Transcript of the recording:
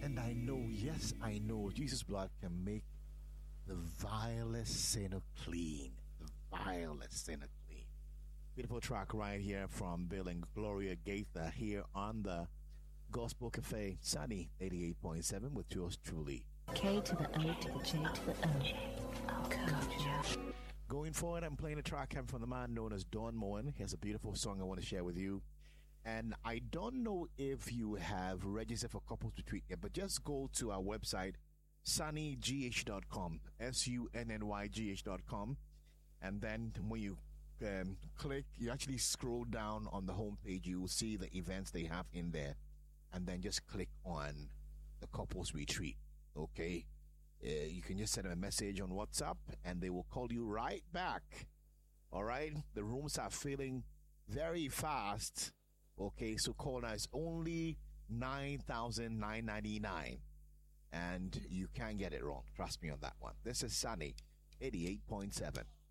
And I know, yes, I know, Jesus' blood can make the vilest sinner clean. The vilest sinner clean. Beautiful track right here from Bill and Gloria Gaither here on the Gospel Cafe, Sunny 88.7 with yours truly. K to the O to the J to the O. Culture. Going forward, I'm playing a track from the man known as Don Moen. He has a beautiful song I want to share with you. And I don't know if you have registered for Couples Retreat yet, but just go to our website, sunnygh.com, SUNNYGH.com. And then when you click, you actually scroll down on the homepage, you will see the events they have in there. And then just click on the Couples Retreat. Okay? You can just send them a message on WhatsApp and they will call you right back. All right? The rooms are filling very fast. Okay, so call now. It's only $9,999. And you can't get it wrong. Trust me on that one. This is Sunny 88.7.